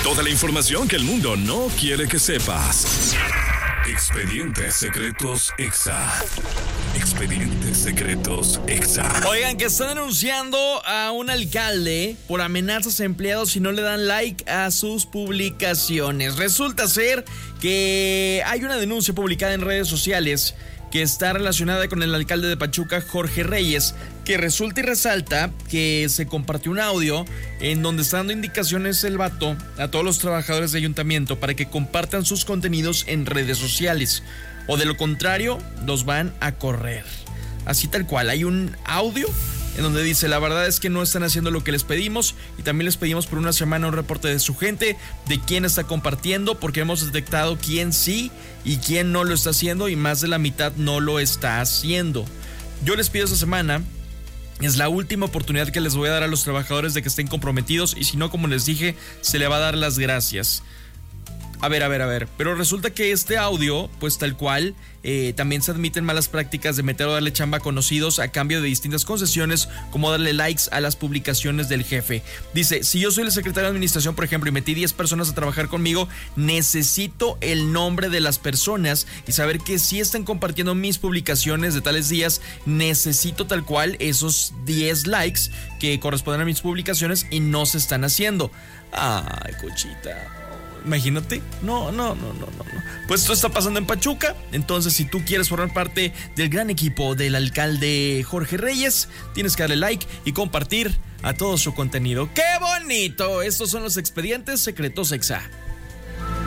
Toda la información que el mundo no quiere que sepas. Expedientes Secretos Exa. Expedientes Secretos Exa. Oigan, que están denunciando a un alcalde por amenazas a empleados si no le dan like a sus publicaciones. Resulta ser que hay una denuncia publicada en redes sociales que está relacionada con el alcalde de Pachuca, Jorge Reyes, que resulta y resalta que se compartió un audio en donde está dando indicaciones el vato a todos los trabajadores de ayuntamiento para que compartan sus contenidos en redes sociales, o de lo contrario, los van a correr. Así tal cual, hay un audio en donde dice: la verdad es que no están haciendo lo que les pedimos, y también les pedimos por una semana un reporte de su gente, de quién está compartiendo, porque hemos detectado quién sí y quién no lo está haciendo, y más de la mitad no lo está haciendo. Yo les pido esta semana, es la última oportunidad que les voy a dar a los trabajadores de que estén comprometidos, y si no, como les dije, se le va a dar las gracias. A ver, pero resulta que este audio, pues tal cual, también se admiten malas prácticas de meter o darle chamba a conocidos a cambio de distintas concesiones, como darle likes a las publicaciones del jefe. Dice: si yo soy el secretario de administración, por ejemplo, y metí 10 personas a trabajar conmigo, necesito el nombre de las personas y saber que si están compartiendo mis publicaciones de tales días, necesito tal cual esos 10 likes que corresponden a mis publicaciones y no se están haciendo. Ay, cochita. Imagínate, no. Pues esto está pasando en Pachuca. Entonces, si tú quieres formar parte del gran equipo del alcalde Jorge Reyes, tienes que darle like y compartir a todo su contenido. ¡Qué bonito! Estos son los Expedientes Secretos Exa.